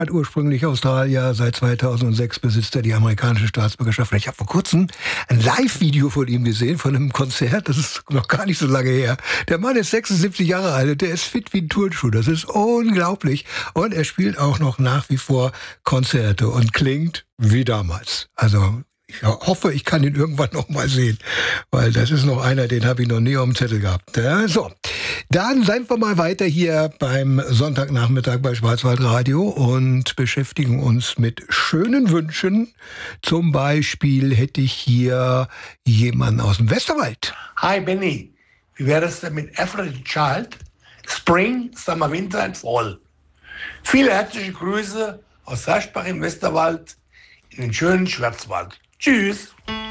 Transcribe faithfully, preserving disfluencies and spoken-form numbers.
Hat ursprünglich Australier, seit zweitausendsechs besitzt er die amerikanische Staatsbürgerschaft. Ich habe vor kurzem ein Live-Video von ihm gesehen, von einem Konzert, das ist noch gar nicht so lange her. Der Mann ist sechsundsiebzig Jahre alt und der ist fit wie ein Turnschuh. Das ist unglaublich. Und er spielt auch noch nach wie vor Konzerte und klingt wie damals. Also ich hoffe, ich kann ihn irgendwann noch mal sehen, weil das ist noch einer, den habe ich noch nie auf dem Zettel gehabt. Ja, so, dann seien wir mal weiter hier beim Sonntagnachmittag bei Schwarzwaldradio und beschäftigen uns mit schönen Wünschen. Zum Beispiel hätte ich hier jemanden aus dem Westerwald. Hi Benny, wie wäre es denn mit Aphrodite Child? Spring, Summer, Winter and Fall. Viele herzliche Grüße aus Herschbach im Westerwald in den schönen Schwarzwald. Tschüss.